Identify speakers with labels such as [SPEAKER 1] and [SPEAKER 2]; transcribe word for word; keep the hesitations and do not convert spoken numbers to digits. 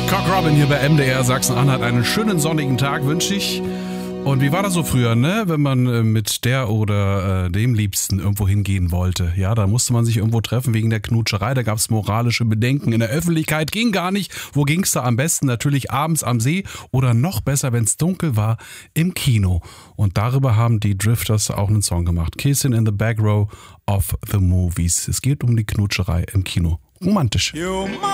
[SPEAKER 1] Cock Robin hier bei M D R Sachsen-Anhalt. Einen schönen sonnigen Tag wünsche ich. Und wie war das so früher, ne? Wenn man äh, mit der oder äh, dem Liebsten irgendwo hingehen wollte. Ja, da musste man sich irgendwo treffen wegen der Knutscherei. Da gab es moralische Bedenken. In der Öffentlichkeit ging gar nicht. Wo ging's da am besten? Natürlich abends am See oder noch besser, wenn es dunkel war, im Kino. Und darüber haben die Drifters auch einen Song gemacht. Kissing in the Back Row of the Movies. Es geht um die Knutscherei im Kino. Romantisch.